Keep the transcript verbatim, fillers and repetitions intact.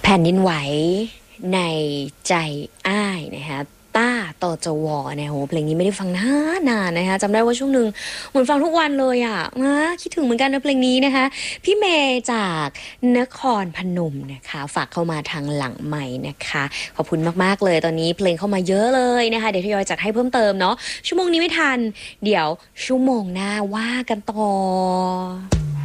แผ่นดินไหวในใจอ้ายนะคะต้าต่อจวเนี่ยโหเพลงนี้ไม่ได้ฟังนานนานนะคะจำได้ว่าช่วงหนึ่งเหมือนฟังทุกวันเลยอ่ะนะคิดถึงเหมือนกันนะเพลงนี้นะคะพี่เมย์จากนครพนมนะคะฝากเข้ามาทางหลังใหม่นะคะขอบคุณมากๆเลยตอนนี้เพลงเข้ามาเยอะเลยนะคะเดี๋ยวทยอยจัดให้เพิ่มเติมเนาะชั่วโมงนี้ไม่ทันเดี๋ยวชั่วโมงหน้าว่ากันต่อ